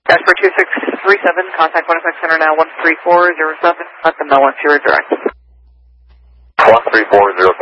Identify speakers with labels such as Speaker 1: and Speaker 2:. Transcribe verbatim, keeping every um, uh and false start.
Speaker 1: Jasper two six three seven, contact Winnipeg Center now one three four zero seven, let them know once you're direct.
Speaker 2: one three four zero